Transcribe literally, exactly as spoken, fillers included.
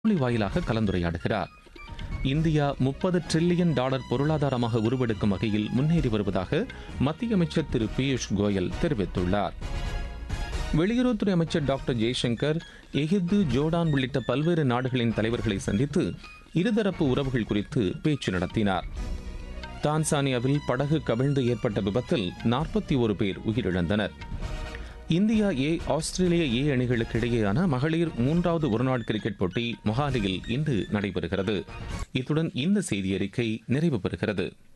காணொலி வாயிலாக கலந்துரையாடுகிறார். இந்தியா முப்பது டிரில்லியன் டாலர் பொருளாதாரமாக உருவெடுக்கும் வகையில் முன்னேறி வருவதாக மத்திய அமைச்சர் திரு பியூஷ் கோயல் தெரிவித்துள்ளார். வெளியுறவுத்துறை அமைச்சர் டாக்டர் ஜெய்சங்கர் எகிப்து, ஜோர்டான் உள்ளிட்ட பல்வேறு நாடுகளின் தலைவர்களை சந்தித்து இருதரப்பு உறவுகள் குறித்து பேச்சு நடத்தினார். தான்சானியாவில் படகு கவிழ்ந்து ஏற்பட்ட விபத்தில் நாற்பத்தி ஒரு பேர் உயிரிழந்தனர். இந்தியா ஏ, ஆஸ்திரேலியா ஏ அணிகளுக்கு இடையேயான மகளிர் மூன்றாவது ஒருநாள் கிரிக்கெட் போட்டி மொஹாலியில் இன்று நடைபெறுகிறது. இத்துடன் இந்த செய்தி அறிக்கை நிறைவு பெறுகிறது.